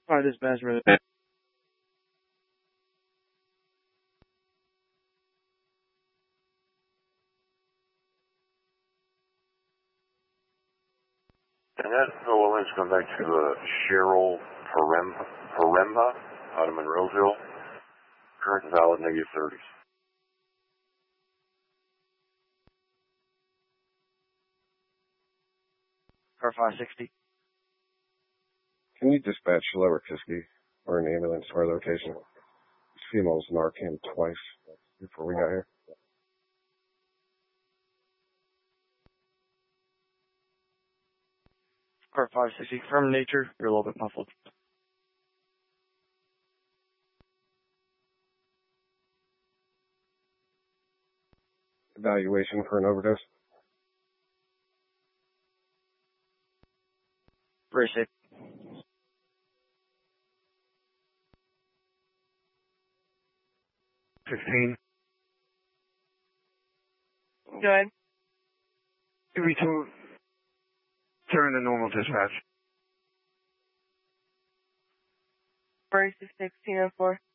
Alright, dispatch, brother. And that OLN's come back to Cheryl Paremba out of Monroeville. Current and valid -30s. Car 560. Can you dispatch Lower Kiski or an ambulance to our location? This female's Narcan twice before we got here. Car 560. From nature, you're a little bit muffled. Evaluation for an overdose. Very safe. $15. Go ahead. Give me two. Turn to normal dispatch. Brace 1604.